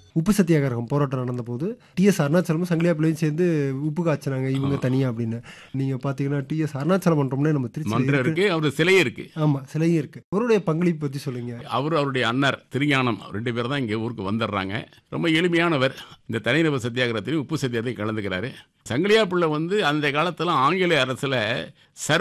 உப்பு சத்தியாகிரகம் போராட்டம் நடந்தபோது டிஎஸ் அருணாச்சலமும் சங்கிலியா பிள்ளையும் சேர்ந்து உப்பு காய்ச்சினாங்க இவங்க தனியா அப்படின்னு. நீங்க பாத்தீங்கன்னா டிஎஸ் அருணாச்சலம் மன்றம்னே நம்ம மன்றம் திருச்சி இருக்கு, அவரு சிலையே இருக்கு. ஆமா சிலையும் இருக்கு. அவருடைய பங்களிப்பு பத்தி சொல்லுங்க. அவருடைய அண்ணர் திருஞானம் 2 பேர் தான் இங்க ஊருக்கு வந்துடுறாங்க. ரொம்ப எளிமையானவர். இந்த தனிநபர் சத்தியாகிரகத்திலையும் உப்பு சத்தியாகத்தையும் கலந்துக்கிறாரு. சங்கிலியா பிள்ளை அந்த காலத்துல ஆங்கிலேய அரசுல